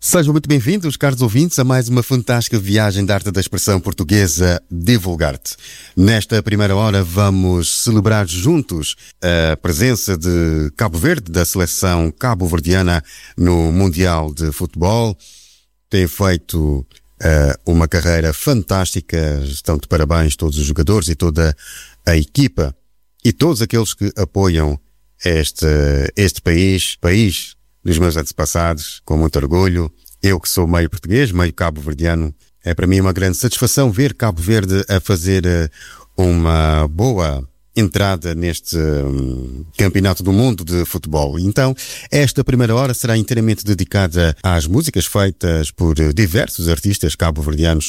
Sejam muito bem-vindos, caros ouvintes, a mais uma fantástica viagem da arte da expressão portuguesa Divulgar-te. Nesta primeira hora vamos celebrar juntos a presença de Cabo Verde, da seleção cabo-verdiana no Mundial de Futebol. Tem feito uma carreira fantástica, estão de parabéns todos os jogadores e toda a equipa e todos aqueles que apoiam este país dos meus antepassados, com muito orgulho. Eu que sou meio português, meio cabo-verdiano, é para mim uma grande satisfação ver Cabo Verde a fazer uma boa entrada neste Campeonato do Mundo de Futebol. Então, esta primeira hora será inteiramente dedicada às músicas feitas por diversos artistas cabo-verdianos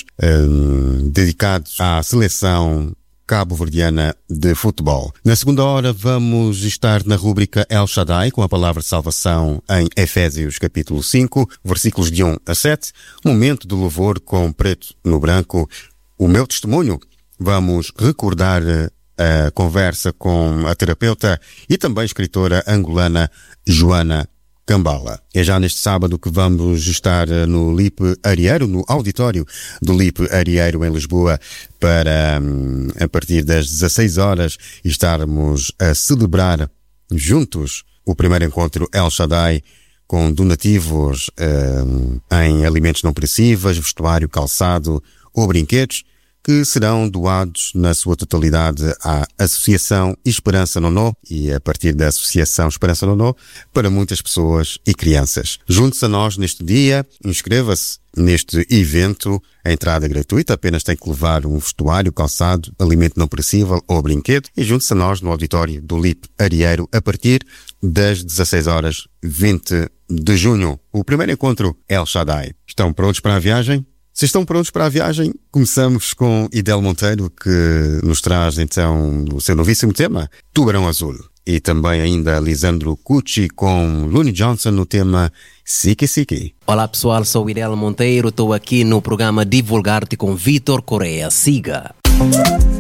dedicados à seleção cabo-verdiana de futebol. Na segunda hora vamos estar na rúbrica El Shaddai, com a palavra salvação em Efésios capítulo 5, versículos de 1 a 7, momento de louvor com preto no branco, o meu testemunho. Vamos recordar a conversa com a terapeuta e também escritora angolana Joana Cambala. É já neste sábado que vamos estar no Lipe Arieiro, no auditório do Lipe Arieiro em Lisboa, para, a partir das 16 horas, estarmos a celebrar juntos o primeiro encontro El Shaddai, com donativos em alimentos não perecíveis, vestuário, calçado ou brinquedos, que serão doados na sua totalidade à Associação Esperança Nono e a partir da Associação Esperança Nono para muitas pessoas e crianças. Junte-se a nós neste dia, inscreva-se neste evento, a entrada é gratuita, apenas tem que levar um vestuário, calçado, alimento não perecível ou brinquedo e junte-se a nós no auditório do Lipe Arieiro a partir das 16 horas 20 de junho. O primeiro encontro El Shaddai. Estão prontos para a viagem? Se estão prontos para a viagem, começamos com Idel Monteiro, que nos traz então o seu novíssimo tema, Tubarão Azul. E também ainda Lisandro Cucci com Looney Johnson no tema Siki Siki. Olá pessoal, sou Idel Monteiro, estou aqui no programa Divulgar-te com Vitor Correia. Siga!